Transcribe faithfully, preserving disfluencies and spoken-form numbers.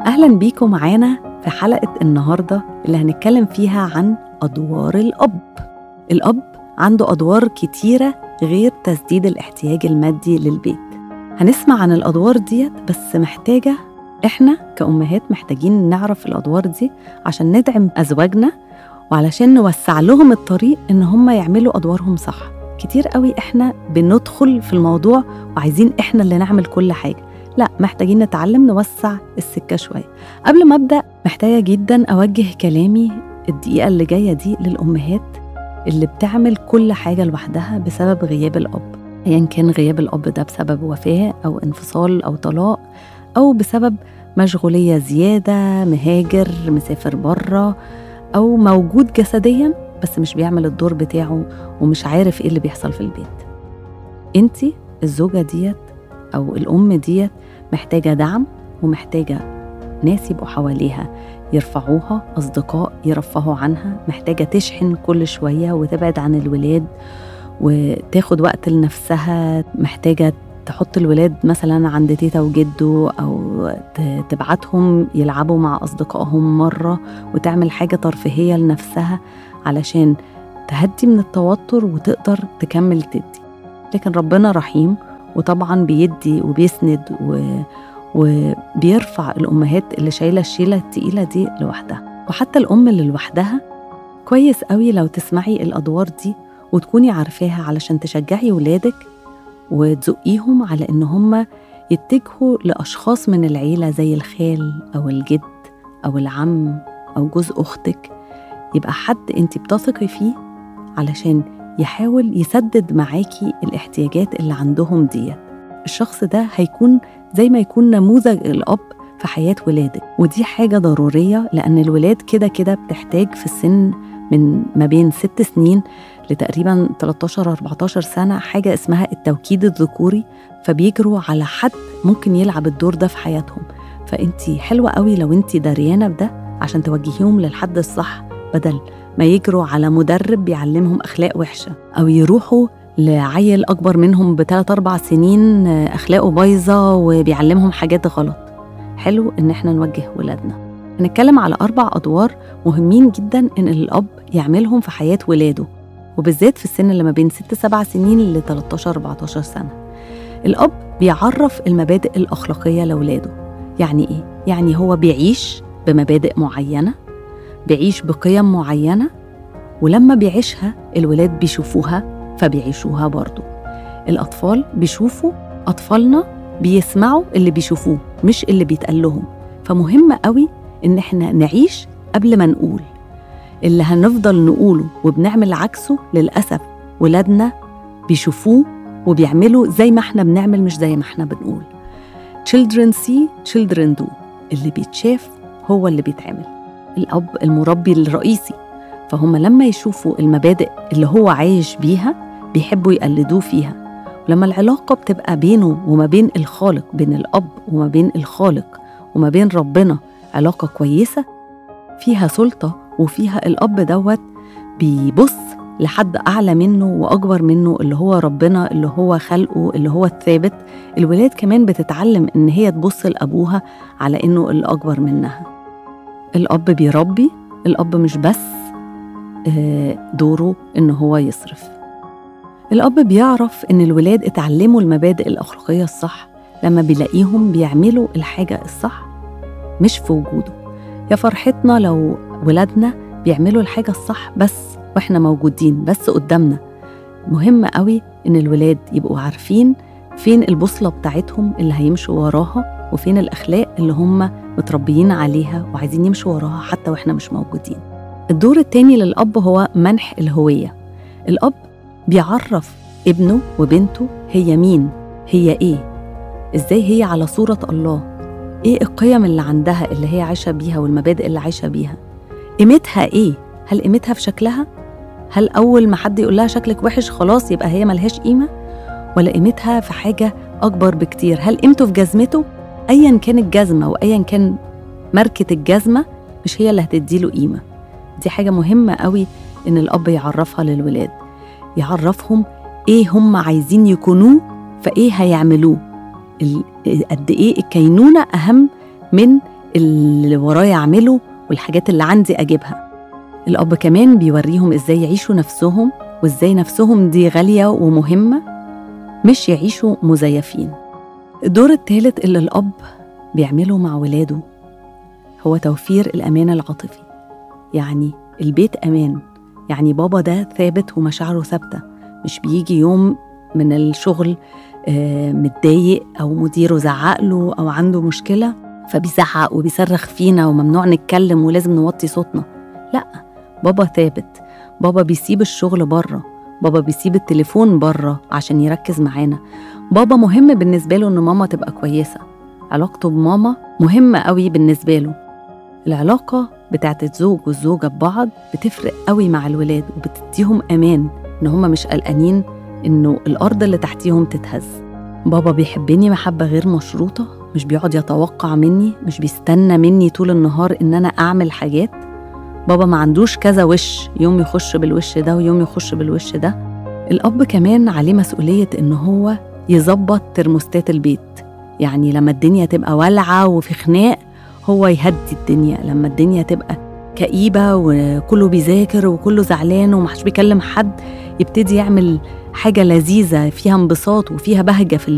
أهلاً بيكم معانا في حلقة النهاردة اللي هنتكلم فيها عن أدوار الأب. الأب عنده أدوار كتيرة غير تسديد الاحتياج المادي للبيت. هنسمع عن الأدوار ديت، بس محتاجة إحنا كأمهات محتاجين نعرف الأدوار دي عشان ندعم أزواجنا وعلشان نوسع لهم الطريق إن هم يعملوا أدوارهم صح. كتير قوي إحنا بندخل في الموضوع وعايزين إحنا اللي نعمل كل حاجة. لا، محتاجين نتعلم نوسع السكة شوية. قبل ما أبدأ محتاجة جدا أوجه كلامي الدقيقة اللي جاية دي للأمهات اللي بتعمل كل حاجة لوحدها بسبب غياب الأب، أيا كان غياب الأب ده بسبب وفاة أو انفصال أو طلاق، أو بسبب مشغولية زيادة، مهاجر، مسافر برا، أو موجود جسديا بس مش بيعمل الدور بتاعه ومش عارف إيه اللي بيحصل في البيت. أنتي الزوجة ديت أو الأم ديت محتاجة دعم، ومحتاجة ناس يبقوا حواليها يرفعوها، أصدقاء يرفعوا عنها، محتاجة تشحن كل شوية وتبعد عن الولاد وتاخد وقت لنفسها، محتاجة تحط الولاد مثلا عند تيتا وجدو أو تبعتهم يلعبوا مع أصدقائهم مرة وتعمل حاجة ترفيهية لنفسها علشان تهدي من التوتر وتقدر تكمل تدي. لكن ربنا رحيم وطبعا بيدي وبيسند و... وبيرفع الأمهات اللي شايلة الشيلة التقيلة دي لوحدها. وحتى الأم اللي لوحدها كويس قوي لو تسمعي الأدوار دي وتكوني عارفاها علشان تشجعي ولادك وتزقيهم على إن هم يتجهوا لأشخاص من العيلة زي الخال أو الجد أو العم أو جوز أختك، يبقى حد أنت بتثقي فيه علشان يحاول يسدد معاكي الاحتياجات اللي عندهم دي. الشخص ده هيكون زي ما يكون نموذج الأب في حياة ولادك، ودي حاجة ضرورية لأن الولاد كده كده بتحتاج في السن من ما بين ست سنين لتقريبا تلتاشر أربعتاشر سنة حاجة اسمها التوكيد الذكوري، فبيجروا على حد ممكن يلعب الدور ده في حياتهم. فأنتي حلوة قوي لو أنتي داريانة بده عشان توجهيهم للحد الصح، بدل ما يجروا على مدرب بيعلمهم أخلاق وحشة أو يروحوا لعيل أكبر منهم بثلاث أربع سنين أخلاقه بايظة وبيعلمهم حاجات غلط. حلو إن احنا نوجه ولادنا. هنتكلم على أربع أدوار مهمين جدا إن الأب يعملهم في حياة ولاده، وبالذات في السن اللي ما بين ست سبع سنين ل تلتاشر أربعتاشر سنة. الأب بيعرف المبادئ الأخلاقية لولاده. يعني إيه؟ يعني هو بيعيش بمبادئ معينة، بيعيش بقيم معينة، ولما بيعيشها الولاد بيشوفوها فبيعيشوها برضو. الأطفال بيشوفوا، أطفالنا بيسمعوا اللي بيشوفوه مش اللي بيتقال لهم. فمهم قوي إن احنا نعيش قبل ما نقول. اللي هنفضل نقوله وبنعمل عكسه للأسف ولادنا بيشوفوه وبيعملوا زي ما احنا بنعمل مش زي ما احنا بنقول. children see children do. اللي بيتشاف هو اللي بيتعمل. الأب المربي الرئيسي، فهم لما يشوفوا المبادئ اللي هو عايش بيها بيحبوا يقلدوه فيها. ولما العلاقة بتبقى بينه وما بين الخالق، بين الأب وما بين الخالق وما بين ربنا علاقة كويسة فيها سلطة وفيها الأب دوت بيبص لحد أعلى منه وأكبر منه اللي هو ربنا، اللي هو خلقه، اللي هو الثابت. الولاد كمان بتتعلم إن هي تبص لأبوها على إنه الأكبر منها. الأب بيربي، الأب مش بس دوره إنه هو يصرف. الأب بيعرف إن الولاد اتعلموا المبادئ الأخلاقية الصح لما بيلاقيهم بيعملوا الحاجة الصح مش في وجوده. يا فرحتنا لو ولادنا بيعملوا الحاجة الصح بس وإحنا موجودين بس قدامنا. مهم قوي إن الولاد يبقوا عارفين فين البوصلة بتاعتهم اللي هيمشوا وراها، وفين الأخلاق اللي هم متربيين عليها وعايزين يمشوا وراها حتى وإحنا مش موجودين. الدور التاني للأب هو منح الهوية. الأب بيعرف ابنه وبنته هي مين، هي إيه، إزاي هي على صورة الله، إيه القيم اللي عندها اللي هي عايشة بيها والمبادئ اللي عايشة بيها، قيمتها إيه. هل قيمتها في شكلها؟ هل أول ما حد يقول لها شكلك وحش خلاص يبقى هي ملهاش قيمة؟ ولا قيمتها في حاجة أكبر بكتير؟ هل قيمته في جزمته؟ أيا كان الجزمة وأيا كان ماركة الجزمة مش هي اللي هتديله قيمة. دي حاجة مهمة قوي إن الأب يعرفها للولاد، يعرفهم إيه هم عايزين يكونوه فإيه هيعملوه. قد إيه الكينونة أهم من اللي ورايا أعمله والحاجات اللي عندي أجيبها. الأب كمان بيوريهم إزاي يعيشوا نفسهم، وإزاي نفسهم دي غالية ومهمة، مش يعيشوا مزيفين. الدور الثالث اللي الأب بيعمله مع ولاده هو توفير الأمان العاطفي. يعني البيت أمان، يعني بابا ده ثابت ومشاعره ثابتة، مش بيجي يوم من الشغل آه متضايق أو مديره زعق له أو عنده مشكلة فبيزعق وبيصرخ فينا وممنوع نتكلم ولازم نوطي صوتنا. لأ، بابا ثابت. بابا بيسيب الشغل بره، بابا بيسيب التليفون بره عشان يركز معانا. بابا مهم بالنسبة له إن ماما تبقى كويسة، علاقته بماما مهمة قوي بالنسبة له. العلاقة بتاعت الزوج والزوجة ببعض بتفرق قوي مع الولاد وبتديهم أمان إن هم مش قلقانين إنه الأرض اللي تحتيهم تتهز. بابا بيحبني محبة غير مشروطة، مش بيقعد يتوقع مني، مش بيستنى مني طول النهار إن أنا أعمل حاجات. بابا ما عندوش كذا وش، يوم يخش بالوش ده ويوم يخش بالوش ده. الأب كمان عليه مسؤولية إن هو يظبط ترموستات البيت، يعني لما الدنيا تبقى والعة وفي خناق هو يهدي الدنيا، لما الدنيا تبقى كئيبة وكله بيذاكر وكله زعلان ومحش بيكلم حد يبتدي يعمل حاجة لذيذة فيها انبساط وفيها بهجة في